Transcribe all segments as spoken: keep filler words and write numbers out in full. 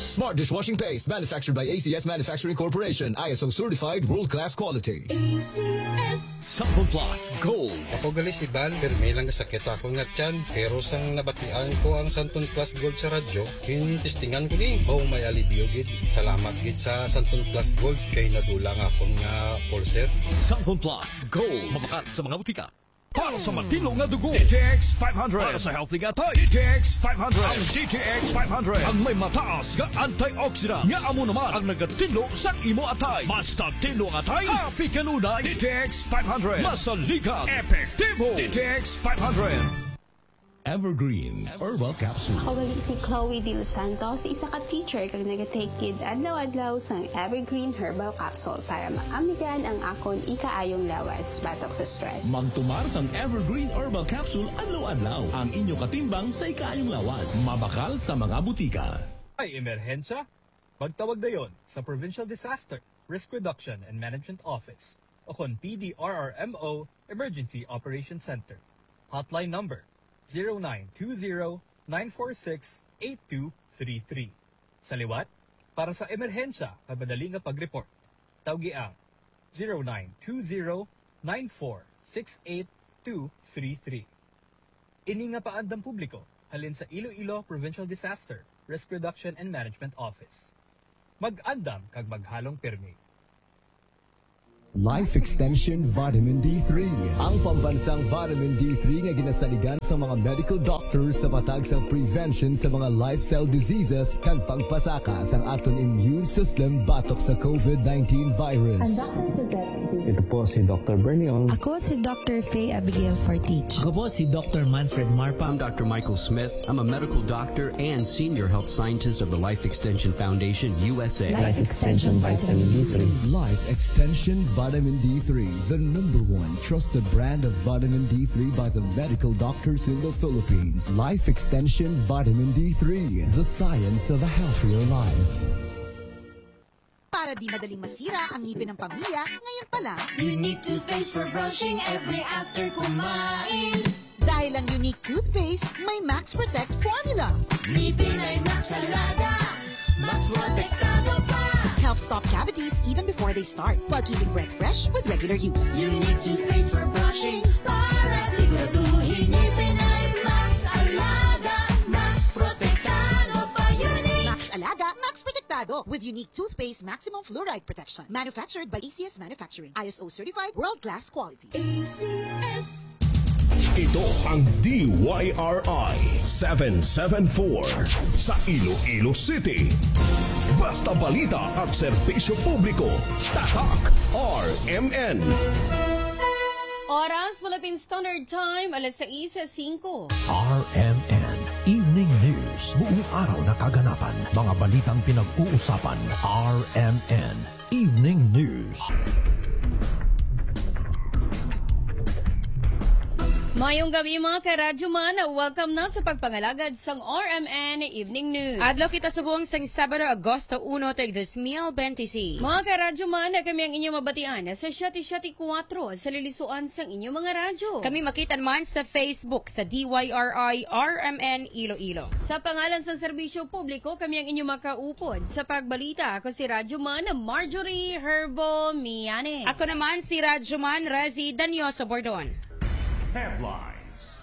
Smart dishwashing paste manufactured by A C S Manufacturing Corporation. I S O certified world-class quality. A C S Sample Plus Gold. Ako gali si Ban, permi lang sakit ako nga tiyan. Pero sang nabatian ko ang Santon Plus Gold sa radyo, kinistingan ko ni, oh may alibyo gid. Salamat gid sa Santon Plus Gold kay nadulang akong nga ulcer. Sample Plus Gold. Mabakat sa mga butika. Para sa matino nga dugo, D T X five hundred. Para sa healthy nga tayo, D T X five hundred. Ang D T X five hundred ang may mataas nga antioxidant. Nga amo naman ang nagatino sa imo atay. Basta tino nga atay, happy kanunay. D T X five hundred. Masaligan, epektibo. D T X five hundred. Evergreen Herbal Capsule. Ako gali si Chloe De Los Santos, isa ka teacher kag nag-take kid adlaw-adlaw sang Evergreen Herbal Capsule para maamigan ang akon ikaayong lawas batok sa stress. Magtumar sang Evergreen Herbal Capsule adlaw-adlaw ang inyo katimbang sa ikaayong lawas. Mabakal sa mga butika. Ay emerhensya? Magtawag dayon sa Provincial Disaster Risk Reduction and Management Office o kon P D R R M O Emergency Operations Center. Hotline number zero nine two zero nine four six eight two three three. Sa liwat, para sa emerhensya, mabadali nga pag-report. Tawgi ang zero nine two zero nine four six eight two three three. Ini nga paandang publiko, halin sa Iloilo Provincial Disaster Risk Reduction and Management Office. Mag-andam kag maghalong pirmi. Life Extension Vitamin D three. Ang pambansang Vitamin D three nga ginasaligan sa mga medical doctors sa patag sa prevention sa mga lifestyle diseases kag pagpasaka sa aton immune system batok sa COVID nineteen virus. I'm Doctor Suzette C. Ito po si Doctor Bernion. Ako si Doctor Faye Abigail Fortich. Ako po si Doctor Manfred Marpa. I'm Doctor Michael Smith. I'm a medical doctor and senior health scientist of the Life Extension Foundation, U S A. Life Extension Vitamin D three. Life Extension Vitamin D three, the number one trusted brand of vitamin D three by the medical doctors in the Philippines. Life Extension Vitamin D three, the science of a healthier life. Para di madaling masira ang ngipin ng pamilya, ngayon pala, Unique toothpaste for brushing every after kumain. Dahil ang Unique toothpaste, may Max Protect formula. Ngipin ay Max Alaga, Max Protektado pa. Helps stop cavities even before they start, while keeping breath fresh with regular use. Unique toothpaste for brushing, para siguraduhin ngipin ay Max Alaga, Max Protektado pa. Unique Max Alaga, Max Protektado with Unique toothpaste maximum fluoride protection. Manufactured by A C S Manufacturing, I S O certified world-class quality. A C S. Ito ang D Y R I seven seven four sa Iloilo City. Basta balita at serbisyo publiko. Tatak R M N. Oras, Philippine Standard Time, alas sais singko. R M N Evening News. Buong araw na kaganapan. Mga balitang pinag-uusapan. R M N Evening News. Mayong gabi mga karadyo man, welcome na sa pagpangalagad sang R M N Evening News. Adlaw kita subong sang Sabado, Agosto one, tag two thousand twenty-six. Mga karadyo man, kami ang inyong mabatian sa siyati-siyati kuwatro sa lilisuan sang inyong mga radyo. Kami makitan man sa Facebook sa D Y R I R M N Iloilo. Sa pangalan sa serbisyo publiko, kami ang inyong makaupod sa pagbalita. Ako si Radyo Man, Marjorie Herbo Miane. Ako naman si Radyo Man, Razi Danyoso Bordon. Headlines.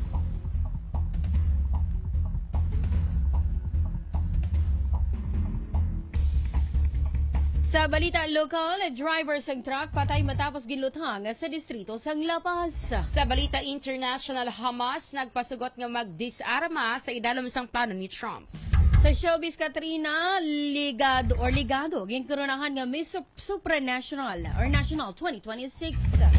Sa balita lokal, driver sang truck patay matapos ginluthang sa distrito sang La Paz. Sa balita international, Hamas nagpasugot nga mag-disarma sa idalom sang plano ni Trump. Sa showbiz, Katrina, ligado or ligado, yung koronahan nga Miss Supranational or National twenty twenty-six.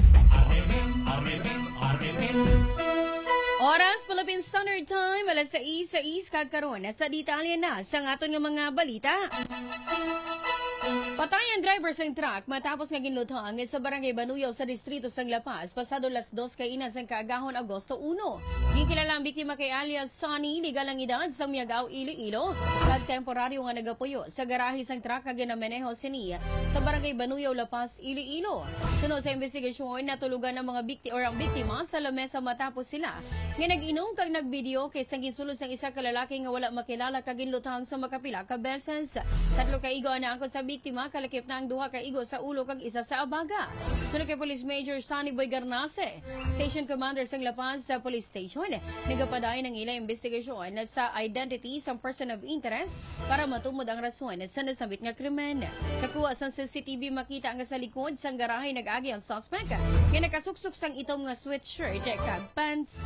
Oras, Philippine Standard Time, alas sais sais kagkaroon sa detalye na sa aton nga mga balita. Patayan driver sang truck matapos nga ginlutang sa barangay Banuyaw sa distrito sang La Paz pasado las dos kay ina sang kaagahon Agosto uno. Ginkilala ang biktima kay alias Sonny, ligal ang edad sa Miagao, Iloilo. Kag temporaryo nga nagapuyo sa garahe sang truck nga ginamaneho siniya sa barangay Banuyaw, La Paz, Iloilo. Sunod sa investigasyon, natulugan ang mga biktima or ang biktima sa lamesa matapos sila nga nag-inom kag nagvideo kay sang ginsulod sang isa ka lalaki nga wala makilala kag ginlutang sa makapila ka beses. Tatlo ka igo na angkon sa biktima, kalakip na ang duha ka igo sa ulo kag isa sa abaga. Sunod kay Police Major Sonny Boy Garnase, Station Commander sang La Paz sa Police Station, nagapadayon ng ilang investigasyon sa identity sang person of interest para matumod ang rason sa nasabit nga krimen. Sa kuha sang C C T V makita nga sa likod sang garahe nag-agi ang suspect kaya nakasuksok sang itom nga sweatshirt kag pants.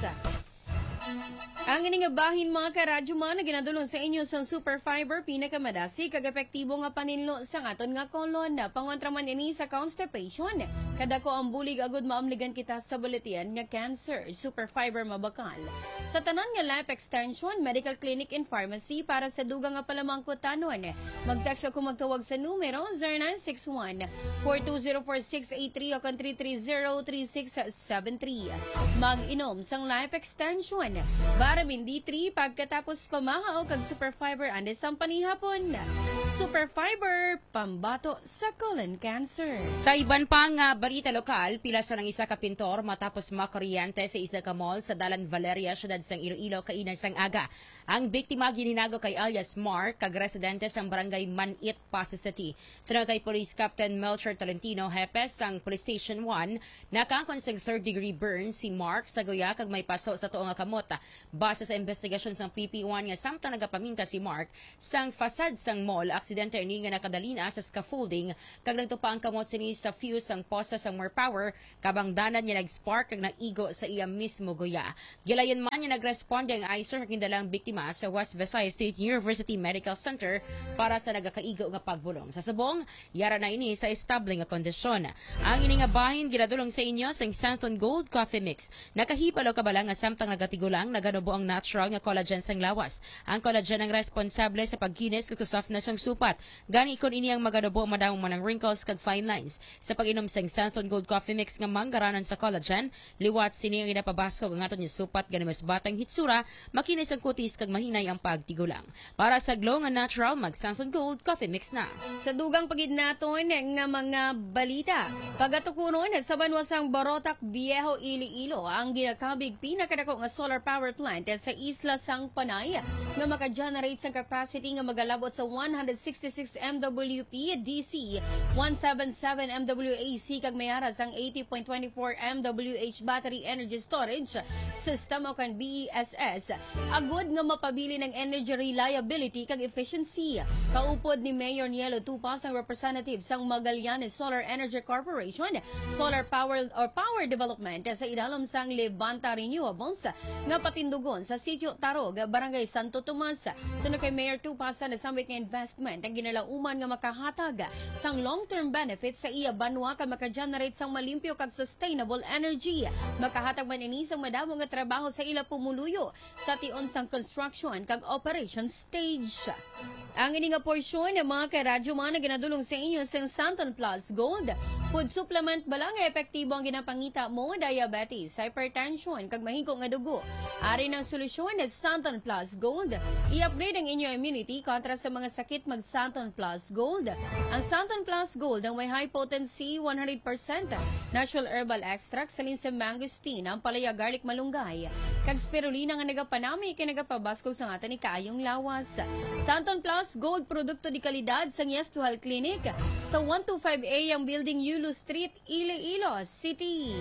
Ang ining bahin mga karadyo man na ginadulong sa inyo sa Super Fiber pinakamadasi kag epektibo nga paninlo sa aton nga kolon na pangontra man ini sa constipation. Kadako ang bulig agud maamligan kita sa buletian nga cancer. Super Fiber mabakal sa tanan nga life extension, medical clinic and pharmacy para sa dugang nga palamangkutanon. Mag-text ako magtawag sa numero zero nine six one, four two zero four six eight three o three three zero, three six seven three. Mag-inom sang life extension Vitamin D three pagkatapos pamahaw kag Super Fiber ande sang panihapon. Super Fiber pambato sa colon cancer. Sa iban pang uh, balita lokal, pila sa ng isa ka pintor matapos makuryente sa isa ka mall sa Dalan Valeria, syudad sang Iloilo kainan sang aga. Ang biktima gininago kay alias Mark, kag residente sang barangay Manit, Pasay City. Sunod kay Police Captain Melcher Tolentino Hepes sang Police Station one, nakangkon sang third degree burn si Mark sa guya kag may paso sa tuong nga kamot. Base sa investigasyon sang P P one nga samtang nagapaminta si Mark sang fasad sang mall, aksidente ini nga nakadalina sa scaffolding kag nagtupa ang kamot sini sa fuse sang posta sang more power kabang danan niya nag-spark kag naigo sa iya mismo guya. Gilayon man niya nagresponde ang I C E R kindalang biktima sa West Visayas State University Medical Center para sa nagakaigo nga pagbulong. Sa subong, yara na ini sa establing nga kondisyon. Ang ini nga bahin ginadulong sa inyo sang Santon Gold Coffee Mix. Nakahipalo kabala nga samtang nagatigulang naganubo ang natural nga collagen sang lawas. Ang collagen ang responsable sa pagkinis kag softness sang supat. Gani ikon ini ang maganubo madamong manang wrinkles kag fine lines. Sa pag-inom sang Santon Gold Coffee Mix nga manggaranan sa collagen, liwat sini ang inapabasko ang aton yung supat gani mas batang hitsura, makinis ang kutis kag mahinay ang pagtigulang. Para sa glow nga natural, mag Santon Gold Coffee Mix na. Sa dugang pagid naton nga mga balita, pagatukunon sa banwasang Barotac Viejo, Iloilo, ang ginakabig pinakadako nga solar power plant sa isla sang Panay nga maka-generate sa capacity nga magalabot sa one hundred sixty-six megawatts D C, one hundred seventy-seven megawatts A C kag mayara sang eighty point two four megawatts battery energy storage system o kan B E S S. Agud nga mapabili ng energy reliability kag efficiency. Kaupod ni Mayor Nielo Tupas ang representative sang Magallanes Solar Energy Corporation, Solar Power or Power Development sa idalom sang Levanta Renewables nga patindugon sa Sitio Tarog, Barangay Santo Tomas. Sunod kay Mayor Tupas na samit nga investment ang ginalauman nga makahatag sang long-term benefits sa iya banwa kag maka-generate sang malimpyo kag sustainable energy. Makahatag man ini sang madamo nga trabaho sa ila pumuluyo sa tion sang construction kag operation stage. Ang ini nga porsyon ng mga karadyo man na ginadulong sa inyo sa Santon Plus Gold. Food supplement balang epektibo ang ginapangita mo diabetes, hypertension, kag mahingko nga dugo. Ari ng solusyon ng Santon Plus Gold. I-upgrade ang inyong immunity kontra sa mga sakit mag Santon Plus Gold. Ang Santon Plus Gold ang may high potency one hundred percent natural herbal extract sa linsa mangosteen, ang palaya garlic malunggay, kag spirulina nga nagapanami kay nagapabaskog sa ngata ni kaayong lawas. Santon Plus Gold produkto di kalidad sa Yes to Health Clinic sa one twenty-five A ang Building Yulo Street, Iloilo City.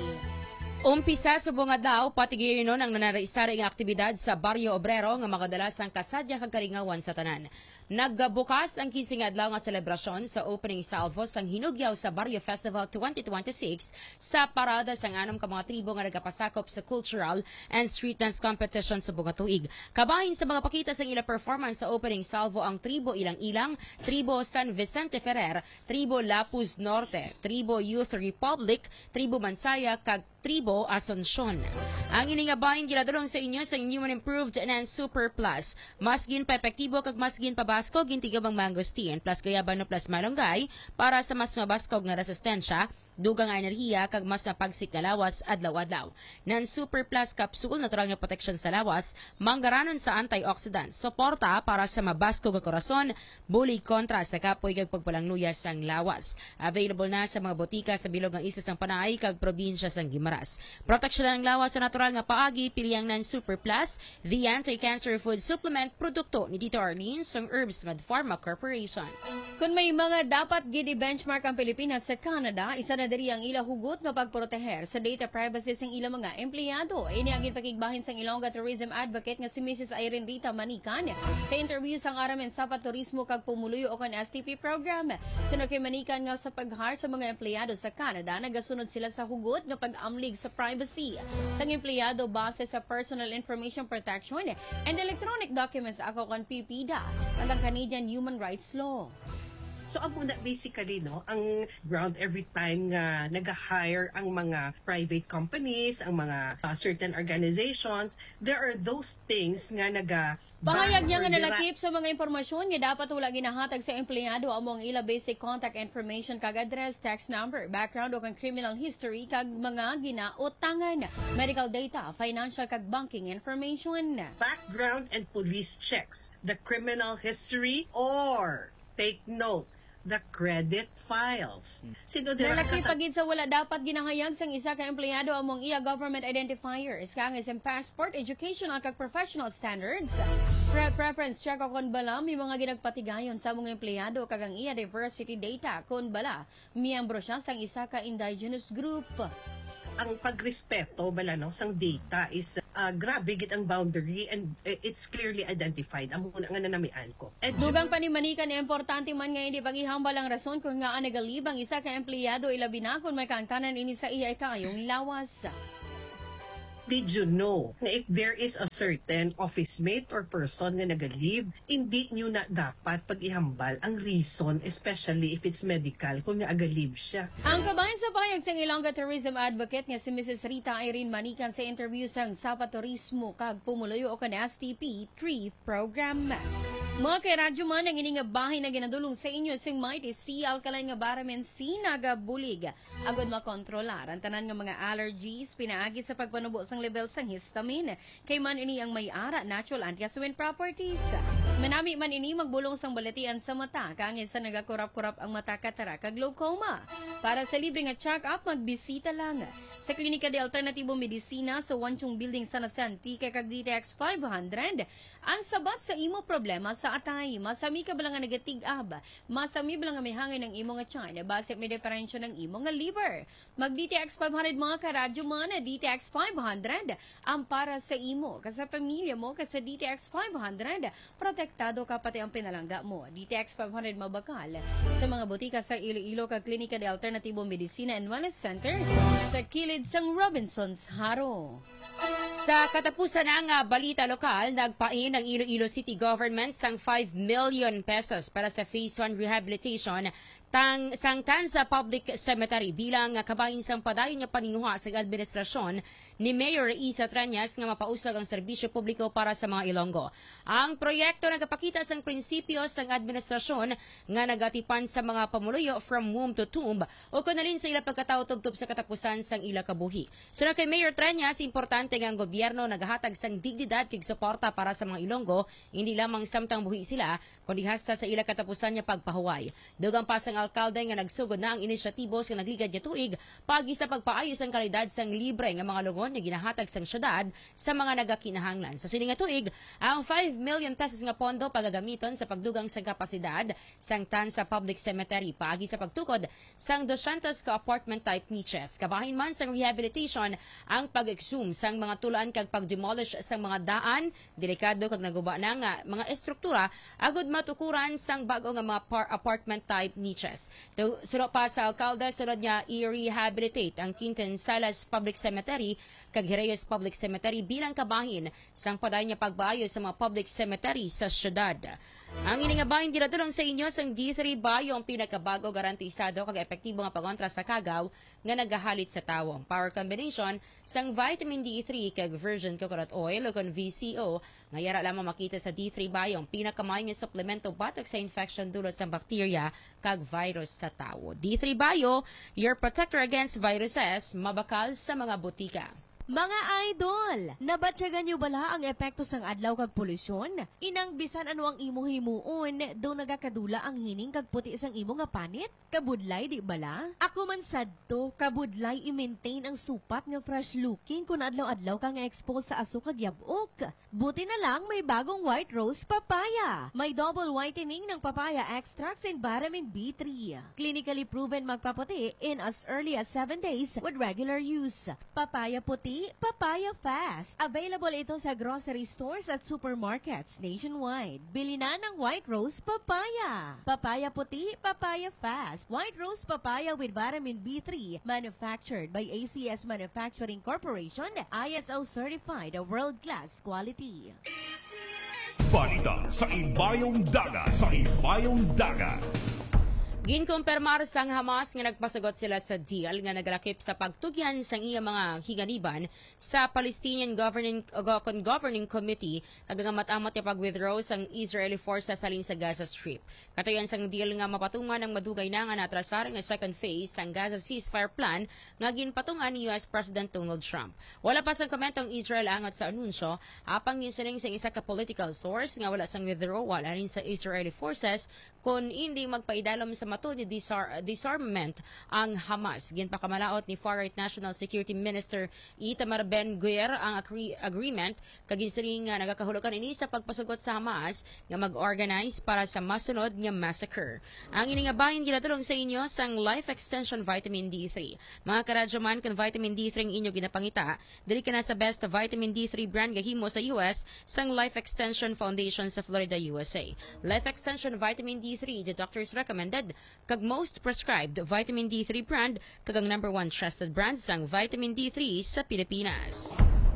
Umpisa sa bunga daw, patigiri nun ang nanaraisari ng aktibidad sa Barrio Obrero nga magadalas ang kasadya kag kalingawan sa tanan. Nagbukas ang kinsing adlaw nga selebrasyon sa opening salvo sang Hinugyaw sa Barrio Festival twenty twenty-six sa parada sang anam ka mga tribo nga nagapasakop sa cultural and street dance competition sa bunga tuig. Kabahin sa mga pakita sang ila performance sa opening salvo ang Tribo Ilang-Ilang, Tribo San Vicente Ferrer, Tribo Lapuz Norte, Tribo Youth Republic, Tribo Mansaya kag Tribo, Asuncion. Ang iningabahin ginadulong sa inyo sa new and improved and Super Plus. Mas gin pa-epektibo kag mas gin pabaskog gintigabang mangosteen plus gayabano plus malunggay para sa mas mabaskog nga resistensya, dugang nga enerhiya kag mas napagsik nga lawas adlaw-adlaw. Nan Super Plus capsule natural nga protection sa lawas, manggaranon sa antioxidants, suporta para sa mabaskog nga korason, bulig kontra sa kapoy kag pagpalangluyas sang lawas. Available na sa mga botika sa bilog ng isa sang Panay kag probinsya sang Guimaras. Proteksyon ng lawas sa natural nga paagi piliyang nan Super Plus, the anti-cancer food supplement produkto ni Tito Arlene sang Herbs Med Pharma Corporation. Kung may mga dapat gidi benchmark ang Pilipinas sa Canada, isa na diri ang ila hugot nga pagproteher sa data privacy sang ila mga empleyado. Ini ang ginpakigbahin sang Ilongga Tourism Advocate nga si Missus Irene Rita Manican sa interview sang Aramen sa Turismo kag Pumuluyo o kan S T P program. Sunod kay Manican nga sa pag-hire sa mga empleyado sa Canada, nagasunod sila sa hugot nga pag-amlig sa privacy sang empleyado base sa Personal Information Protection and Electronic Documents ako kan P P D A ang Canadian Human Rights Law. So ang muna basically no, ang ground every time nga nag-hire ang mga private companies, ang mga uh, certain organizations, there are those things nga naga Pahayag niya nga nalakip sa mga impormasyon nga dapat wala ginahatag sa empleyado among ila basic contact information kag address, tax number, background o kang criminal history kag mga ginautangan, medical data, financial kag banking information. Background and police checks, the criminal history or take note, the credit files. Sino Nalaki pagid sa wala dapat ginahayag sang isa ka empleyado among iya government identifiers, kang isang passport, educational kag professional standards. Pre preference check kon bala may mga ginagpatigayon sa mga empleyado kag ang iya diversity data kon bala miyembro siya sang isa ka indigenous group. Ang pagrespeto bala no sang data is uh, grabe gid ang boundary and uh, it's clearly identified amo na nga nanamian ko. Ed Dugang panimanikan ni importante man nga hindi paghihambal ang rason kung nga nagalibang isa ka empleyado ilabi na kung may kaangtanan ini sa iya kayong lawas. Did you know na if there is a certain office mate or person nga nag-leave, hindi nyo na dapat pag-ihambal ang reason, especially if it's medical, kung nga-leave siya. Ang kabayan sa pahayag sa Ilongga Tourism Advocate nga si Missus Rita Irene Manican sa interview sang Sapa Turismo kag Pumuluyo o kan S T P three program. Mga kay radyo man ang ining bahay na ginadulong sa inyo sing mighty C alkaline nga baramen C nagabulig agud makontrolar ang tanan nga mga allergies pinaagi sa pagpanubo sang level sang histamine kay man ini ang may-ara natural antihistamine properties. Manami man ini magbulong sang balatian sa mata kang isa nagakurap-kurap ang mata katara kag glaucoma. Para sa libre nga check-up magbisita lang sa Klinika de Alternatibo Medicina sa Wanchong Building San Jose Antique kag D T X five hundred. Ang sabat sa imo problema sa atay, masami ka bala nga negatig-ab, masami bala nga may hangin ng imo nga tiyan, base may diferensya ng imo nga liver. Mag D T X five hundred mga karadyo man, D T X five hundred ang para sa imo, kasi sa pamilya mo, kasi sa D T X five hundred, protektado ka pati ang pinalangga mo. D T X five hundred mabakal sa mga butika sa Iloilo kag Klinika de Alternatibo Medicina and Wellness Center sa kilid sang Robinson's Haro. Sa katapusan ng uh, balita lokal, nagpain ang Iloilo City Government sang five million pesos para sa Phase one rehabilitation tang sang Tanza Public Cemetery bilang uh, kabahin sang padayon nga paninguha sa administrasyon ni Mayor Isa Tranyas nga mapausag ang serbisyo publiko para sa mga Ilonggo. Ang proyekto nagapakita sang prinsipyo sang administrasyon nga nagatipan sa mga pamuluyo from womb to tomb o kunalin sa ila pagkatao tubtub sa katapusan sang ila kabuhi. Sunod kay Mayor Tranyas, importante nga ang gobyerno nagahatag sang dignidad kig suporta para sa mga Ilonggo, hindi lamang samtang buhi sila, kundi hasta sa ila katapusan niya pagpahuway. Dugang pa sang alkalde nga nagsugod na ang inisyatibo sa nagligad niya tuig pagi sa pagpaayos ang kalidad sang libre nga mga lugon na ginahatag sang syudad sa mga nagakinahanglan. Sa sini nga tuig, ang five million pesos nga pondo pagagamiton sa pagdugang sang kapasidad sang Tanza Public Cemetery paagi sa pagtukod sang two hundred ka apartment type niches. Kabahin man sang rehabilitation ang pag-exhume sang mga tulan kag pag-demolish sang mga daan, delikado kag naguba na nga mga estruktura agud matukuran sang bago nga mga apartment type niches. Sunod pa sa alkalde, sunod niya i-rehabilitate ang Quinton Salas Public Cemetery kag Hirayos Public Cemetery bilang kabahin sang paday niya pagbaayos sa mga public cemetery sa syudad. Ang iningabahin ginatulong sa inyo sang D three Bio ang pinakabago garantisado kag epektibo nga pagontra sa kagaw nga nagahalit sa tawong. Power combination sang vitamin D three kag virgin coconut oil o kon V C O nga yara lamang makita sa D three Bio ang pinakamayo nga supplemento batok sa infection dulot sa bakterya kag virus sa tawo. D three Bio, your protector against viruses, mabakal sa mga butika. Mga idol, nabatyagan nyo bala ang epekto sang adlaw kag polusyon? Inang bisan ano ang imo himuon, do nagakadula ang hining kag puti sang imo nga panit? Kabudlay di bala? Ako man sadto, kabudlay i-maintain ang supat nga fresh looking kung adlaw-adlaw ka nga expose sa aso kag yabok. Buti na lang may bagong white rose papaya. May double whitening ng papaya extracts and vitamin B three. Clinically proven magpaputi in as early as seven days with regular use. Papaya puti, papaya fast. Available ito sa grocery stores at supermarkets nationwide. Bili na ng White Rose Papaya. Papaya puti, papaya fast. White Rose Papaya with vitamin B three. Manufactured by A C S Manufacturing Corporation. I S O certified, a world-class quality. Balita sa Ibayong Dagat. Sa Ibayong Dagat. Ginkumpirmar sang Hamas nga nagpasagot sila sa deal nga nagalakip sa pagtugyan sang iya mga higaniban sa Palestinian Governing uh, Governing Committee kag nga matamot nga pag-withdraw sang Israeli forces salin sa Gaza Strip. Katayan sang deal nga mapatuman ang madugay na nga natrasar nga second phase sang Gaza ceasefire plan nga ginpatungan ni U S President Donald Trump. Wala pa sang komento ang Israel angat sa anunsyo, apang ginsining sang isa ka political source nga wala sang withdrawal alin sa Israeli forces kung hindi magpaidalom sa mato ni disar- disarmament ang Hamas. Ginpakamalaot ni far-right National Security Minister Itamar Ben-Gvir ang agree- agreement kaginsiring nga nagakahulukan ini sa pagpasugot sa Hamas nga mag-organize para sa masunod nga massacre. Ang iningabahin ginatulong sa inyo sang Life Extension Vitamin D three. Mga karadyo man kung vitamin D three ang inyo ginapangita, dili ka na sa best vitamin D three brand gahimo sa U S sang Life Extension Foundation sa Florida, U S A. Life Extension Vitamin D three, the doctors recommended kag most prescribed vitamin D three brand kag ang number one trusted brand sang vitamin D three sa Pilipinas.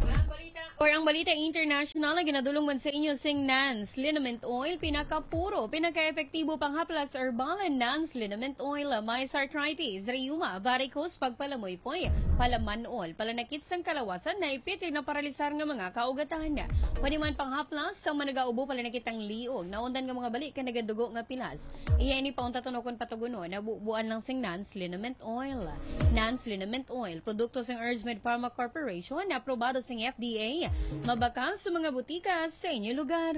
Or ang balita international na ginadulong man sa inyo sing Nance Liniment Oil, pinakapuro, pinaka-epektibo panghaplas herbal and Nance Liniment Oil, may arthritis, rheuma, varicose, pagpalamoy-poy, palamanol, palanakit sang kalawasan na ipitig na paralisar nga mga kaugatan. Paniman panghaplas sa managaubo palanakit ang liog, naundan nga mga balik ka nagadugo nga pilas. Iya ini paunta tunokon patuguno, nabubuan lang sing Nance Liniment Oil. Nance Liniment Oil, produkto sang Earthmed Pharma Corporation, na aprobado sing F D A. Mabakal sa mga butika sa inyong lugar.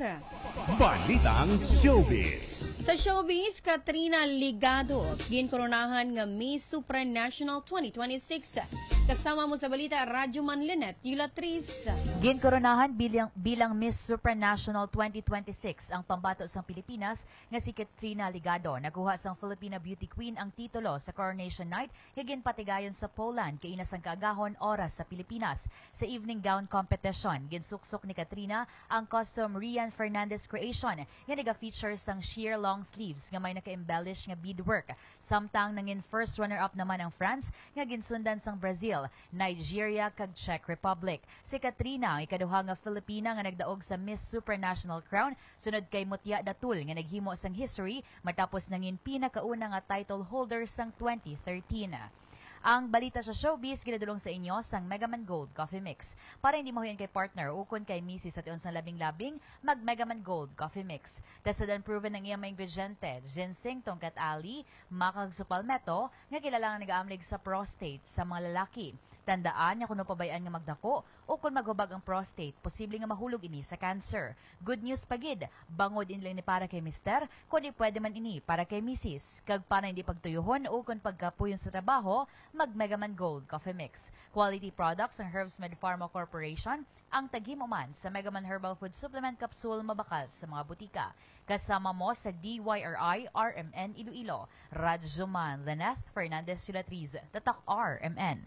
Balitang Showbiz. Sa showbiz, Katrina Ligado, ginkoronahan nga Miss Supranational twenty twenty-six. Kasama mo sa balita, Radyo Man Lynette Yulatris. Ginkoronahan bilang, bilang Miss Supranational twenty twenty-six ang pambato sa Pilipinas nga si Katrina Ligado. Nakuha sang Filipina Beauty Queen ang titulo sa Coronation Night nga ginpatigayon sa Poland kay inasang kaagahon oras sa Pilipinas. Sa evening gown competition, ginsuksok ni Katrina ang custom Rian Fernandez creation nga naga-feature sang sheer long sleeves nga may naka-embellish nga beadwork. Samtang nangin first runner-up naman ang France nga ginsundan sang Brazil, Nigeria kag Czech Republic. Si Katrina ang ikaduha nga Filipina nga nagdaog sa Miss Supranational crown sunod kay Mutya Datul nga naghimo sang history matapos nangin pinakauna nga title holder sang twenty thirteen. Ang balita sa showbiz ginadulong sa inyo sang Megaman Gold Coffee Mix. Para hindi mahuyan kay partner ukon kay Missus at sa labing-labing, mag Megaman Gold Coffee Mix. Tested and proven ng iyang mga ingrediente, ginseng, tongkat ali, makag palmetto, nga kilalang nag-aamlig sa prostate sa mga lalaki. Tandaan nga kung pabayaan nga magdako o kung maghubag ang prostate, posible nga mahulog ini sa cancer. Good news pagid, bangod in lang ni para kay mister, kundi pwede man ini para kay missis. Kag para hindi pagtuyuhon o kung pagkapuyon sa trabaho, mag Megaman Gold Coffee Mix. Quality products ng Herbsmed Pharma Corporation, ang taghimo man sa Megaman Herbal Food Supplement Capsule mabakal sa mga butika. Kasama mo sa D Y R I R M N Iloilo, Radyoman Lynette Fernandez Yulatriz, Tatak R M N.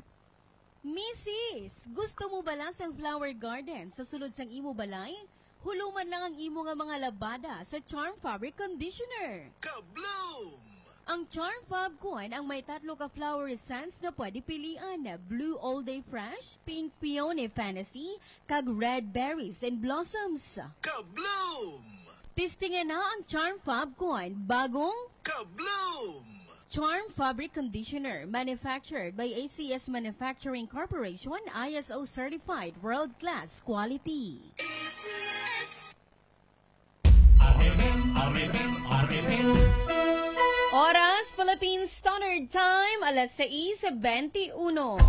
Missus, gusto mo ba lang sang flower garden sa sulod sang imo balay? Huluman lang ang imo nga mga labada sa Charm Fabric Conditioner. Kabloom! Ang Charm Fab kuan ang may tatlo ka flower scents nga pwede pilian. Blue All Day Fresh, Pink Peony Fantasy, kag Red Berries and Blossoms. Kabloom! Tistingin na ang Charm Fab Coin, bagong Kabloom! Charm Fabric Conditioner, manufactured by A C S Manufacturing Corporation, I S O certified, world-class quality. A C S. Oras, Philippine Standard Time, alas sais twenty-one.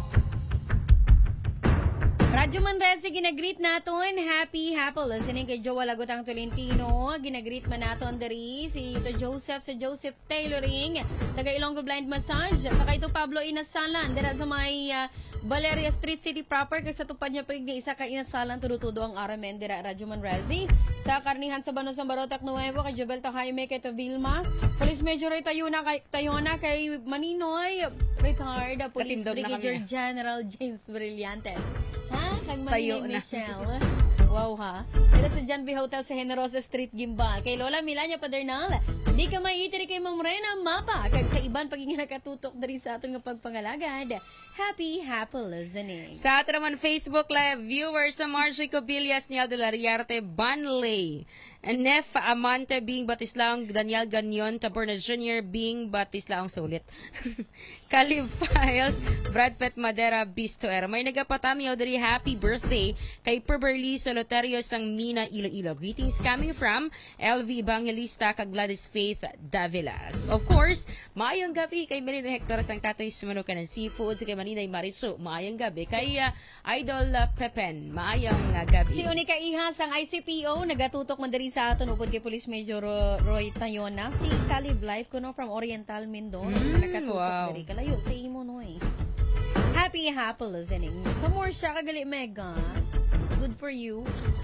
Radyo Manresi, ginagreet naton. Happy, happy listening kay Joe Lagutang Tolentino. Ginagreet man naton dari si ito Joseph sa Joseph Tailoring. Taga Ilonggo Blind Massage. Saka ito Pablo Inasalan. Dira sa may uh, Valeria Street City proper. Kaya sa tupad niya pag isa ka Inasalan. Tudutudo ang Aramen. Dira Radyo Manresi. Sa Karnihan sa Banos ng Barotac Nuevo. Kay Jobelta Jaime. Kay Vilma. Police Major Ray Tayona kay, Tayona, kay Maninoy. Retired. Police Brigadier General James Brillantes. Ha? Kag Maninoy Michelle. Wow ha. Dito sa John B. Hotel sa Generosa Street, Gimbal. Kay Lola Milania Padernal. Di ka maitiri kay Ma'am Rena Mapa. Kag sa iban pag nakatutok dari sa aton nga pagpangalagad. Happy, happy listening. Sa ato naman Facebook Live viewers sa Margie Cobillas, Niel de la Riarte, Banley. Nef Amante Bing Batislaong, Daniel Ganyon, Taborna Junior Bing Batislaong sulit. Calib Files, Brad Pitt Madera, Bistoer. May nagapatami dari happy birthday kay Perberly Solotario sang Mina Iloilo. Greetings coming from L V Evangelista kag Gladys Faith Davila. Of course, maayong gabi kay Melina Hector sang Tatoy Sumanukan ng Seafood, kay Maninay Marichu. Maayong gabi kay uh, Idol uh, Pepen. Maayong uh, gabi. Si Unika Iha sang I C P O nagatutok man diri sa aton upod kay Police Major Roy Tayona. Si Calib Life ko no from Oriental Mindoro. Mm, nagatutok wow. Diri kalayo sa imo no eh. Happy, happy listening. Sa more siya kagali mega. Good for you.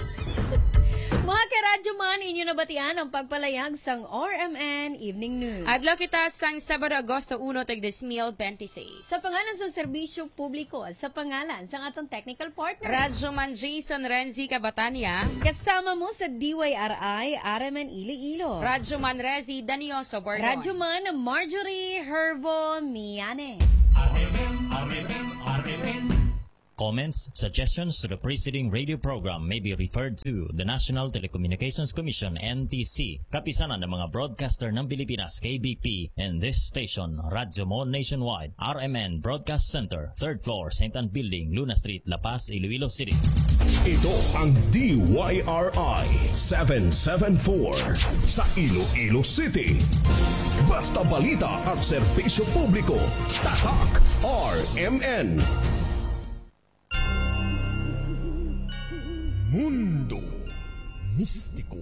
Mga karadyo man, inyo nabatian ang pagpalayag sang R M N Evening News. Adlaw kita sang Sabado, Agosto one, tag Desmil twenty-six. Sa pangalan sa serbisyo publiko, sa pangalan sang atong technical partner, Radyo Man Jason Renzi Cabatania. Kasama mo sa D Y R I, R M N Iloilo. Radyo Man Rezi Danioso Bordon. Radyo Man Marjorie Hervo Miane. R M N, R M N, R M N. Comments, suggestions to the preceding radio program may be referred to the National Telecommunications Commission N T C, kapisanan ng mga broadcaster ng Pilipinas K B P, and this station, Radyo Mo Nationwide, R M N Broadcast Center, third floor, Saint Anne Building, Luna Street, La Paz, Iloilo City. Ito ang D Y R I seven seven four sa Iloilo City. Basta balita at serbisyo publiko, tatak R M N. Mundo Mistiko.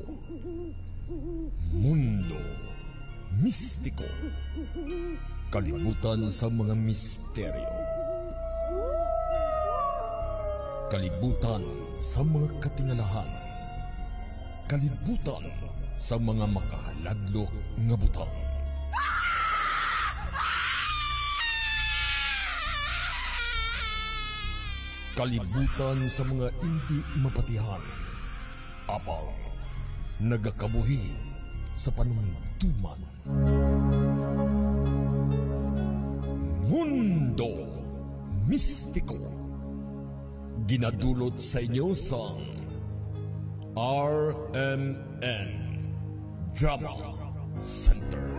Mundo Mistiko. Kalibutan sa mga misteryo. Kalibutan sa mga katingalahan. Kalibutan sa mga makahaladlok nga butang. Kalibutan sa mga hindi mapatihan. Apang nagakabuhi sa panuntuman. Mundo Mistiko. Ginadulot sa inyo sa R M N Drama Center.